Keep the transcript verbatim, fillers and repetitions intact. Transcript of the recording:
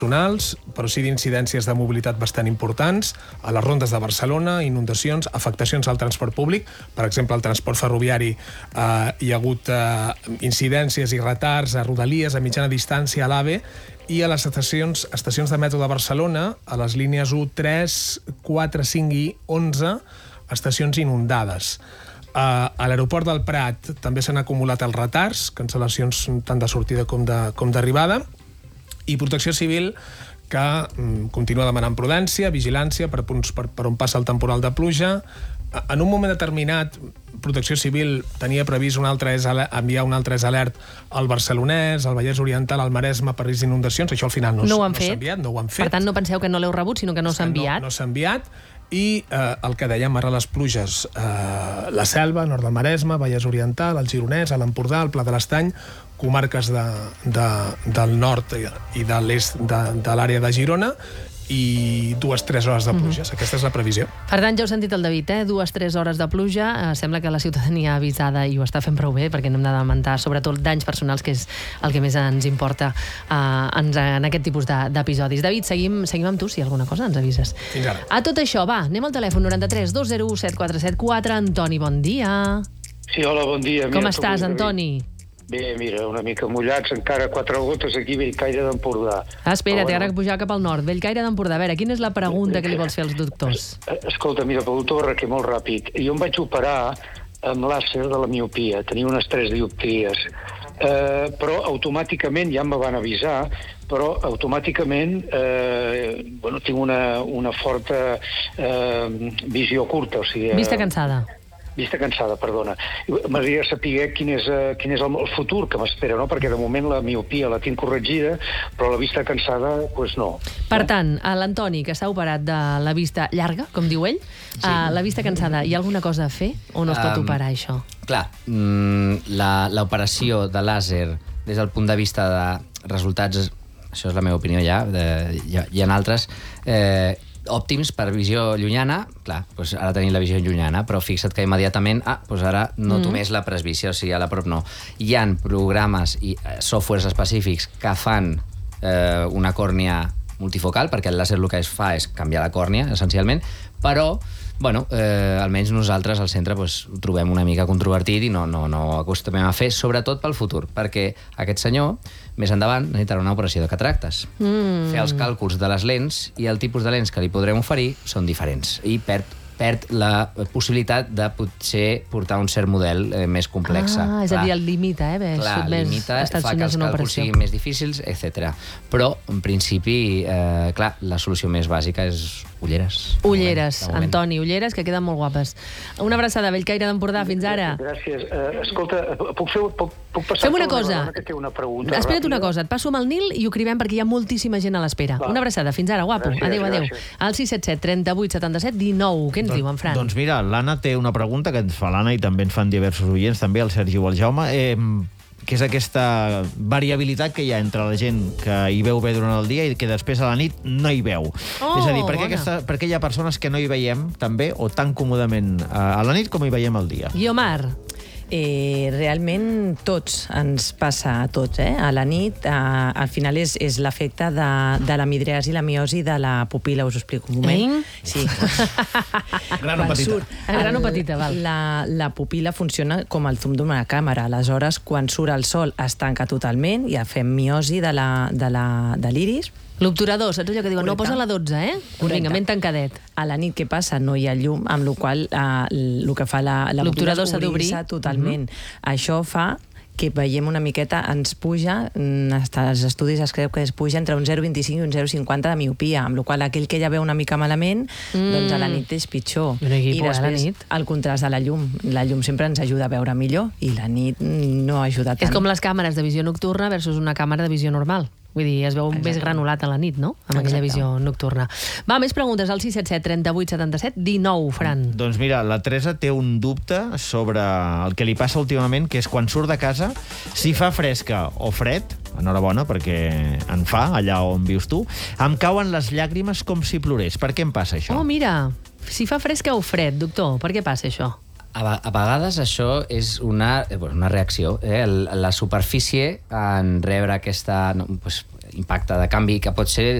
però sí d'incidències de mobilitat bastant importants, a les rondes de Barcelona, inundacions, afectacions al transport públic. Per exemple, al transport ferroviari eh, hi ha hagut eh, incidències i retards a Rodalies, a mitjana distància, a l'AVE, i a les estacions, estacions de metro de Barcelona, a les línies u, tres, quatre, cinc i onze, estacions inundades. Uh, a l'aeroport del Prat també s'han acumulat els retards, cancel·lacions tant de sortida com de, com d'arribada, i Protecció Civil que mm, continua demanant prudència, vigilància per, punts, per, per on passa el temporal de pluja. En un moment determinat, Protecció Civil tenia previst un altre és enviar un altre és alert al Barcelonès, al Vallès Oriental, al Maresme per risc d'inundacions. Això al final no, no, ho han no fet. s'ha enviat, no ho han fet. Per tant, no penseu que no l'heu rebut, sinó que no s'ha enviat. No, no s'ha enviat. I eh, el que dèiem ara, les pluges, eh, la Selva, nord del Maresme, Vallès Oriental, el Gironès, l'Empordà, el Pla de l'Estany, comarques de, de, del nord i de l'est de, de l'àrea de Girona, i dues, tres hores de pluges. Mm-hmm. Aquesta és la previsió. Per tant, ja heu sentit el David, eh? Dues, tres hores de pluja. Eh, sembla que la ciutadania avisada i ho està fent prou bé, perquè no hem de lamentar, sobretot, danys personals, que és el que més ens importa eh, en, en aquest tipus d'episodis. David, seguim, seguim amb tu, si alguna cosa ens avises. Fins ara. A tot això, va, anem al telèfon noranta-tres dos zero u set quatre set quatre. Antoni, bon dia. Sí, hola, bon dia. Com mira, estàs, Antoni? Bé, mira, una mica mullats, encara quatre gotes aquí, Bellcaire d'Empordà. Ah, espera't, bueno, ara que pujar cap al nord. Bellcaire d'Empordà. A veure, quina és la pregunta que li vols fer als doctors? Escolta, mira, pel doctor Barraquer, molt ràpid. Jo em vaig operar amb làser de la miopia. Tenia unes tres dioptries. Eh, però automàticament, ja em van avisar, però automàticament eh, bueno, tinc una, una forta eh, visió curta. O sigui, Vista cansada. Vista cansada, perdona. M'agradaria saber quin és, uh, quin és el, el futur que m'espera, no? Perquè de moment la miopia la tinc corregida, però la vista cansada, doncs pues no. Per tant, a l'Antoni, que s'ha operat de la vista llarga, com diu ell, sí. uh, la vista cansada, hi ha alguna cosa a fer o no es pot um, operar, això? Clar, mm, l'operació de làser, des del punt de vista de resultats, això és la meva opinió ja, de, hi, hi ha altres, eh, òptims per visió llunyana, clar, doncs ara tenim la visió llunyana, però fixa't que immediatament, ah, doncs ara noto mm. més la presbícia, o sigui, a la prop no. Hi ha programes i softwares específics que fan eh, una còrnia multifocal, perquè el làser el que es fa és canviar la còrnia, essencialment, però bueno, eh, almenys nosaltres al centre pues, ho trobem una mica controvertit i no, no, no acostumem a fer, sobretot pel futur, perquè aquest senyor, més endavant, necessitarà una operació de cataractes. Mm. Fer els càlculs de les lents i el tipus de lents que li podrem oferir són diferents i perd perd la possibilitat de potser portar un cert model eh, més complex. Ah, és a dir, el limita, eh? Bé, clar, limita, fa que els càlculs siguin més difícils, etcètera. Però, en principi, eh, clar, la solució més bàsica és ulleres. Ulleres, Antoni, ulleres, que queden molt guapes. Una abraçada, Bellcaire d'Empordà, fins ara. Gràcies. Uh, escolta, puc, fer, puc, puc passar... Fem una cosa. Que té una pregunta Espera't ràpida. una cosa, et passo amb el Nil i ho cridem perquè hi ha moltíssima gent a l'espera. Una abraçada, fins ara, guapo. Gràcies, adéu, adéu. gràcies. Al sis set set, trenta-vuit, setanta-set, dinou. Què ens diu, en Fran? Doncs mira, l'Anna té una pregunta que ens fa l'Anna i també ens fan diversos oients, també el Sergi o el Jaume, eh, que és aquesta variabilitat que hi ha entre la gent que hi veu bé durant el dia i que després a la nit no hi veu. Oh, és a dir, per què, bona. aquesta, per què hi ha persones que no hi veiem també o tan còmodament a la nit com hi veiem al dia? Guiomar. Eh, realment tots ens passa a tots, eh? A la nit, a, al final és, és l'efecte de, de la midriasi i la miosi de la pupil·la, us ho explico un moment. Eh? Sí. Gran o petita? Gran o petita, val. La, la pupil·la funciona com el zoom d'una càmera, aleshores quan surt el sol es tanca totalment i fem miosi de la, de la, de l'iris. L'obturador, saps allò que diuen? No, posa la dotze, eh? Vinga, ben tancadet. A la nit, què passa? No hi ha llum, amb la qual cosa eh, el que fa la, la l'obturador s'ha d'obrir totalment. Uh-huh. Això fa que veiem una miqueta, ens puja, hasta els estudis es creu que es puja entre un zero coma vint-i-cinc i un zero coma cinquanta de miopia, amb la qual aquell que ja veu una mica malament, mm. doncs a la nit és pitjor. I després el contrast de la llum. La llum sempre ens ajuda a veure millor i la nit no ajuda tant. És com les càmeres de visió nocturna versus una càmera de visió normal. Vull dir, es veu Exacte. Més granulat a la nit, no? Amb Exacte. Aquella visió nocturna. Va, més preguntes al sis set set, trenta-vuit, setanta-set, dinou, Fran. Doncs mira, la Teresa té un dubte sobre el que li passa últimament, que és quan surt de casa, si fa fresca o fred, enhorabona, perquè en fa, allà on vius tu, em cauen les llàgrimes com si plorés. Per què em passa això? Oh, mira, si fa fresca o fred, doctor, per què passa això? A, a vegades això és una, una reacció. Eh? La superfície en rebre aquesta... No, pues, impacte de canvi que pot ser